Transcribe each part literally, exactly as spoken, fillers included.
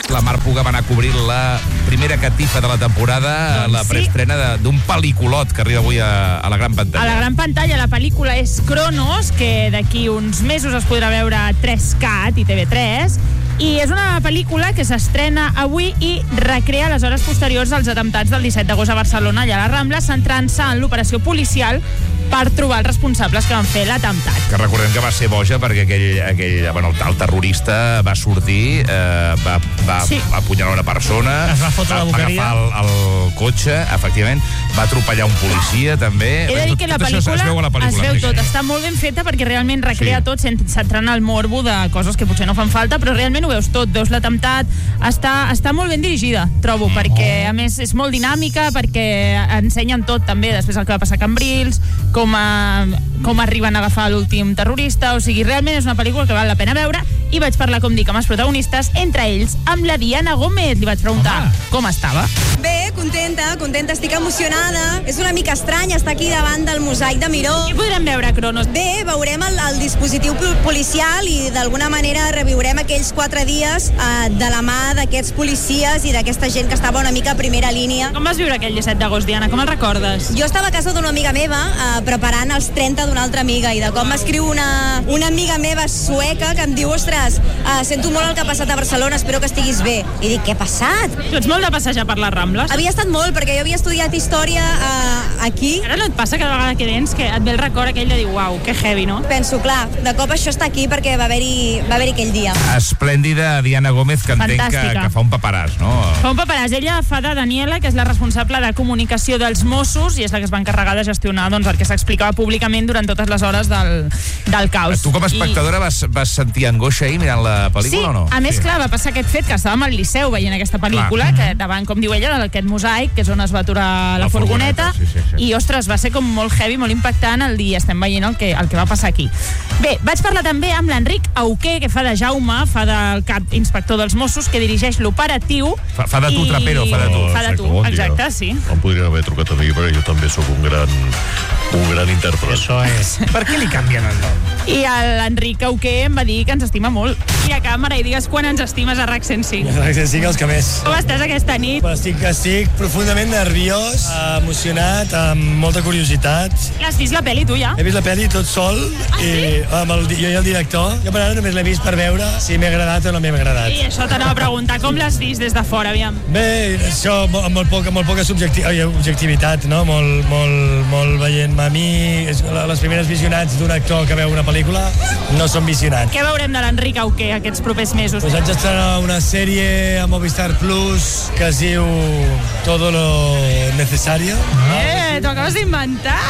la Mar Puga va anar a cobrir la primera catifa de la temporada, doncs la preestrena sí. d'un pel·liculot que arriba avui a, a la gran pantalla. A la gran pantalla, la pel·lícula és Cronos, que d'aquí uns mesos es podrà veure a tres cat i T V tres, i és una pel·lícula que s'estrena avui i recrea les hores posteriors als atemptats del disset d'agost a Barcelona i a la Rambla, centrant-se en l'operació policial per trobar els responsables que van fer l'atemptat. Que recordem que va ser boja perquè aquell, aquell bueno, el terrorista va sortir, eh, va, va sí. apunyalar una persona, es va fotre va, la boqueria, va agafar el, el cotxe, efectivament, va atropellar un policia, també. He de dir que la pel·lícula, es veu, la pel·lícula es veu tot, està molt ben feta perquè realment recrea sí. tot sense entrar en el morbo de coses que potser no fan falta, però realment ho veus tot, veus l'atemptat, està, està molt ben dirigida, trobo, mm. perquè a més és molt dinàmica, perquè ensenyen tot també, després el que va passar a Cambrils, com, a, com arriben a agafar l'últim terrorista, o sigui, realment és una pel·lícula que val la pena veure, i vaig parlar, com dic, amb els protagonistes, entre ells, amb la Diana Gómez. Li vaig preguntar Home. com estava. Bé, contenta, contenta, estic emocionada. És una mica estrany estar aquí davant del mosaic de Miró. Què podrem veure, Cronos? Bé, veurem el, el dispositiu policial i d'alguna manera reviurem aquells quatre dies eh, de la mà d'aquests policies i d'aquesta gent que estava una mica a primera línia. Com vas viure aquell disset d'agost, Diana? Com el recordes? Jo estava a casa d'una amiga meva eh, preparant els trenta d'una altra amiga i de cop m'escriu una, una amiga meva sueca que em diu, ostres, uh, sento molt el que ha passat a Barcelona, espero que estiguis bé. I dic, què ha passat? Tu ets molt de passejar per les Rambles? Havia estat molt, perquè jo havia estudiat història uh, aquí. Ara no et passa cada vegada que vens que et ve el record aquell de dir, uau, que heavy, no? Penso, clar, de cop això està aquí perquè va haver-hi va haver-hi aquell dia. Esplèndida Diana Gómez, que entenc que, que fa un paperàs, no? Fa un paperàs. Ella fa de Daniela, que és la responsable de comunicació dels Mossos, i és la que es va encarregar de gestionar doncs, el que s'explicava públicament durant totes les hores del, del caos. Tu com a espectadora I... vas, vas sentir angoixa ahir mirant la pel·lícula sí, o no? A més, sí, a més, clar, va passar aquest fet que estàvem al Liceu veient aquesta pel·lícula, clar. que davant, com diu ella, d'aquest mosaic, que és on es va aturar la, la furgoneta, furgoneta sí, sí, sí. i, ostres, va ser com molt heavy, molt impactant el dia. Estem veient el que, el que va passar aquí. Bé, vaig parlar també amb l'Enric Auqué, que fa de Jaume, fa del cap inspector dels Mossos, que dirigeix l'operatiu. Fa, fa de tu, i... trapero, fa de tu. Fa de tu, exacte, sí. Em podrien haver trucat a mi, perquè jo també sóc un gran, un gran intèrpret. Això és. Per què li canvien el nom? I l'Enric Auqué em va dir que ens estima molt. I a càmera, i digues quan ens estimes a RAC cent cinc. A RAC cent cinc els que més. Com estàs aquesta nit? Però estic, estic profundament nerviós, emocionat, amb molta curiositat. L'has vist la pel·li, tu, ja? He vist la pel·li tot sol, ah, i, sí? amb el, jo i el director. Jo per ara només l'he vist per veure si m'ha agradat o no m'ha agradat. I això t'anava a preguntar, com l'has vist des de fora, aviam? Bé, això amb molt, poca, molt poca subjecti objectivitat, no? Molt, molt, molt veient-me a mi. Les primeres visionats d'un actor que veu una pel·lícula no són visionats. Què veurem de l'Enric Auqué aquests propers mesos? Pues haig d'estrenar una sèrie a Movistar Plus que es diu Todo lo Necesario. Eh, t'ho acabes d'inventar!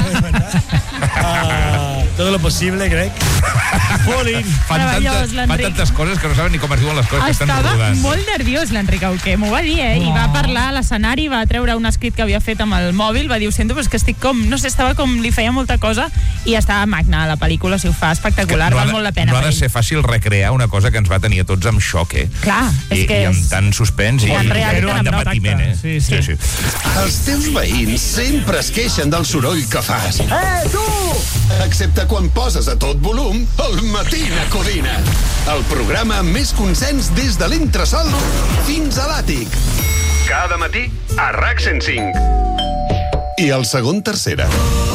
Uh, todo lo posible, crec. Fan, tantes, fan tantes coses que no saben ni com es diuen les coses que estan rodant. Estava molt nerviós l'Enric Auqué, m'ho va dir, eh? I va parlar a l'escenari, va treure un escrit que havia fet amb el mòbil, va dir, ho sento, però és que estic com, no sé, estava com, li feia molta cosa, i estava magna la pel·lícula, si ho fa espectacular, no val de, molt la pena. No ha de ser fàcil recrear una cosa que ens va tenir a tots amb xoc, eh? Clar, és I, que i amb tant suspens i, i, i, i de patiment, eh? Sí, sí. sí, sí. Els teus veïns sempre es queixen del soroll que fas. Eh, tu! Excepte quan poses a tot volum el Matina Codina. El programa amb més consens des de l'entresòl fins a l'àtic. Cada matí a RAC cent cinc. I el segon tercera.